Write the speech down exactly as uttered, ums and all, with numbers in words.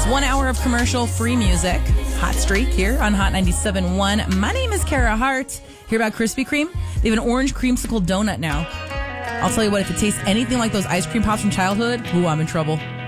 It's one hour of commercial-free music. Hot Streak here on Hot ninety-seven point one. My name is Kara Hart. Hear about Krispy Kreme? They have an orange creamsicle donut now. I'll tell you what, if it tastes anything like those ice cream pops from childhood, ooh, I'm in trouble.